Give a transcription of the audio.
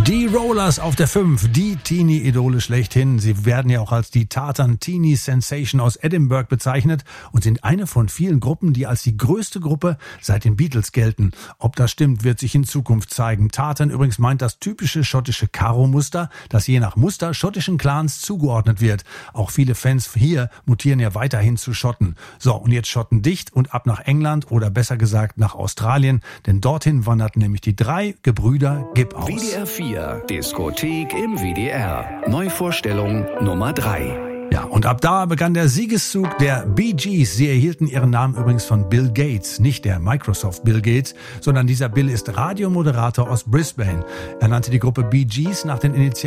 Die Rollers auf der 5, die Teenie-Idole schlechthin. Sie werden ja auch als die Tartan Teenie Sensation aus Edinburgh bezeichnet und sind eine von vielen Gruppen, die als die größte Gruppe seit den Beatles gelten. Ob das stimmt, wird sich in Zukunft zeigen. Tartan übrigens meint das typische schottische Karo-Muster, das je nach Muster schottischen Clans zugeordnet wird. Auch viele Fans hier mutieren ja weiterhin zu Schotten. So, und jetzt Schotten dicht und ab nach England oder besser gesagt nach Australien, denn dorthin wanderten nämlich die 3 Gebrüder Gibb aus. WDR 4, Diskothek im WDR. Neuvorstellung Nummer 3. Ja, und ab da begann der Siegeszug der Bee Gees. Sie erhielten ihren Namen übrigens von Bill Gates, nicht der Microsoft Bill Gates, sondern dieser Bill ist Radiomoderator aus Brisbane. Er nannte die Gruppe Bee Gees nach den Initialen